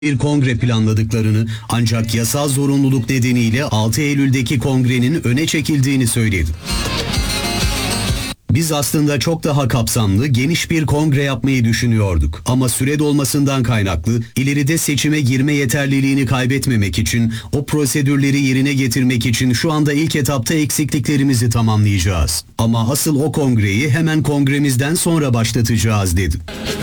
bir kongre planladıklarını ancak yasal zorunluluk nedeniyle 6 Eylül'deki kongrenin öne çekildiğini söyledi. Biz aslında çok daha kapsamlı, geniş bir kongre yapmayı düşünüyorduk. Ama süre dolmasından kaynaklı, ileride seçime girme yeterliliğini kaybetmemek için, o prosedürleri yerine getirmek için şu anda ilk etapta eksikliklerimizi tamamlayacağız. Ama asıl o kongreyi hemen kongremizden sonra başlatacağız dedi.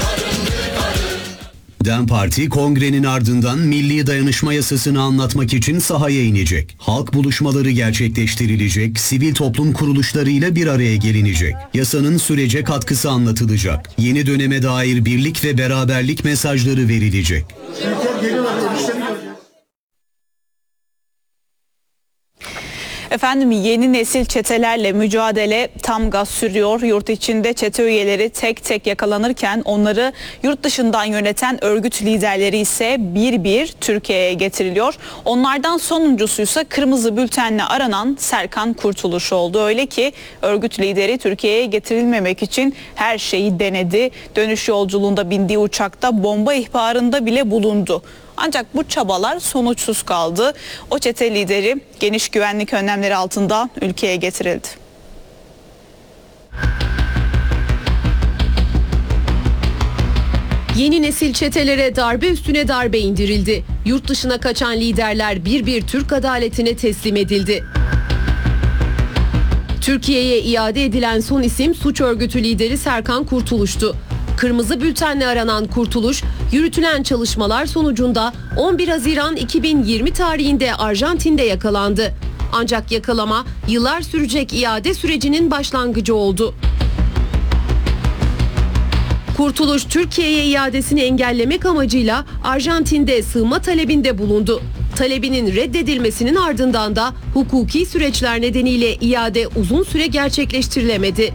DEM Parti kongrenin ardından Milli Dayanışma Yasası'nı anlatmak için sahaya inecek. Halk buluşmaları gerçekleştirilecek, sivil toplum kuruluşlarıyla bir araya gelinecek. Yasanın sürece katkısı anlatılacak. Yeni döneme dair birlik ve beraberlik mesajları verilecek. Efendim, yeni nesil çetelerle mücadele tam gaz sürüyor. Yurt içinde çete üyeleri tek tek yakalanırken onları yurt dışından yöneten örgüt liderleri ise bir bir Türkiye'ye getiriliyor. Onlardan sonuncusuysa kırmızı bültenle aranan Serkan Kurtuluş oldu. Öyle ki örgüt lideri Türkiye'ye getirilmemek için her şeyi denedi. Dönüş yolculuğunda bindiği uçakta bomba ihbarında bile bulundu. Ancak bu çabalar sonuçsuz kaldı. O çete lideri geniş güvenlik önlemleri altında ülkeye getirildi. Yeni nesil çetelere darbe üstüne darbe indirildi. Yurt dışına kaçan liderler bir bir Türk adaletine teslim edildi. Türkiye'ye iade edilen son isim suç örgütü lideri Serkan Kurtuluş'tu. Kırmızı bültenle aranan Kurtuluş, yürütülen çalışmalar sonucunda 11 Haziran 2020 tarihinde Arjantin'de yakalandı. Ancak yakalama yıllar sürecek iade sürecinin başlangıcı oldu. Kurtuluş, Türkiye'ye iadesini engellemek amacıyla Arjantin'de sığınma talebinde bulundu. Talebinin reddedilmesinin ardından da hukuki süreçler nedeniyle iade uzun süre gerçekleştirilemedi.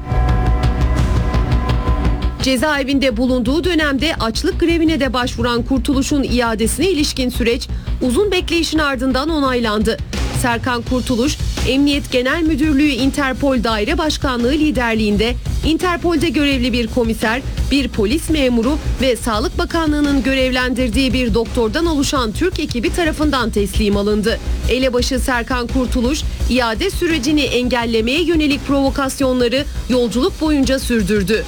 Cezaevinde bulunduğu dönemde açlık grevine de başvuran Kurtuluş'un iadesine ilişkin süreç uzun bekleyişin ardından onaylandı. Serkan Kurtuluş, Emniyet Genel Müdürlüğü Interpol Daire Başkanlığı liderliğinde Interpol'de görevli bir komiser, bir polis memuru ve Sağlık Bakanlığı'nın görevlendirdiği bir doktordan oluşan Türk ekibi tarafından teslim alındı. Elebaşı Serkan Kurtuluş, iade sürecini engellemeye yönelik provokasyonları yolculuk boyunca sürdürdü.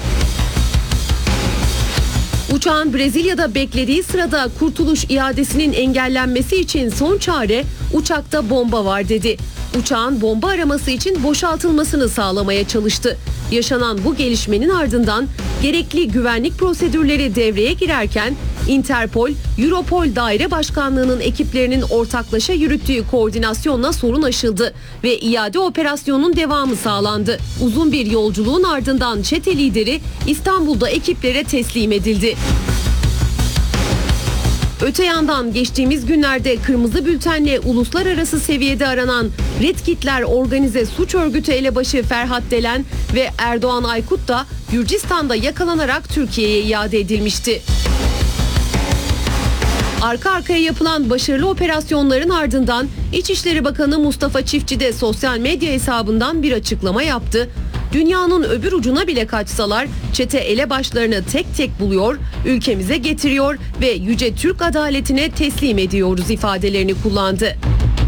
Uçağın Brezilya'da beklediği sırada Kurtuluş iadesinin engellenmesi için son çare uçakta bomba var dedi. Uçağın bomba araması için boşaltılmasını sağlamaya çalıştı. Yaşanan bu gelişmenin ardından gerekli güvenlik prosedürleri devreye girerken Interpol, Europol Daire Başkanlığı'nın ekiplerinin ortaklaşa yürüttüğü koordinasyonla sorun aşıldı ve iade operasyonunun devamı sağlandı. Uzun bir yolculuğun ardından çete lideri İstanbul'da ekiplere teslim edildi. Öte yandan geçtiğimiz günlerde kırmızı bültenle uluslararası seviyede aranan Red Kitler Organize Suç Örgütü elebaşı Ferhat Delen ve Erdoğan Aykut da Gürcistan'da yakalanarak Türkiye'ye iade edilmişti. Arka arkaya yapılan başarılı operasyonların ardından İçişleri Bakanı Mustafa Çiftçi de sosyal medya hesabından bir açıklama yaptı. Dünyanın öbür ucuna bile kaçsalar çete elebaşlarını tek tek buluyor, ülkemize getiriyor ve yüce Türk adaletine teslim ediyoruz ifadelerini kullandı.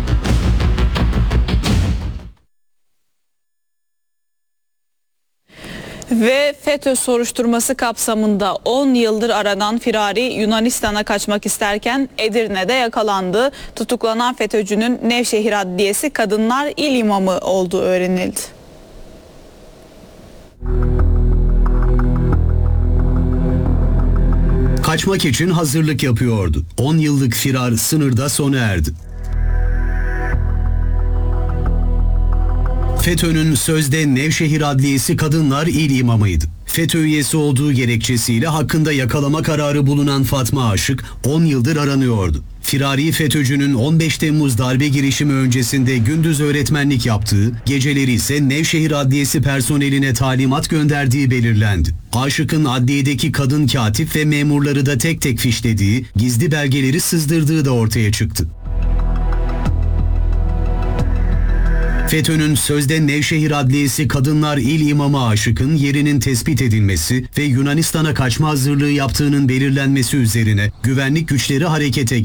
Ve FETÖ soruşturması kapsamında 10 yıldır aranan firari Yunanistan'a kaçmak isterken Edirne'de yakalandı. Tutuklanan FETÖ'cünün Nevşehir Adliyesi Kadınlar İl İmamı olduğu öğrenildi. Kaçmak için hazırlık yapıyordu. 10 yıllık firar sınırda sona erdi. FETÖ'nün sözde Nevşehir Adliyesi Kadınlar İl İmamıydı. FETÖ üyesi olduğu gerekçesiyle hakkında yakalama kararı bulunan Fatma Aşık 10 yıldır aranıyordu. Firari FETÖ'cünün 15 Temmuz darbe girişimi öncesinde gündüz öğretmenlik yaptığı, geceleri ise Nevşehir Adliyesi personeline talimat gönderdiği belirlendi. Aşık'ın adliyedeki kadın katip ve memurları da tek tek fişlediği, gizli belgeleri sızdırdığı da ortaya çıktı. FETÖ'nün sözde Nevşehir Adliyesi Kadınlar İl İmamı Aşık'ın yerinin tespit edilmesi ve Yunanistan'a kaçma hazırlığı yaptığının belirlenmesi üzerine güvenlik güçleri harekete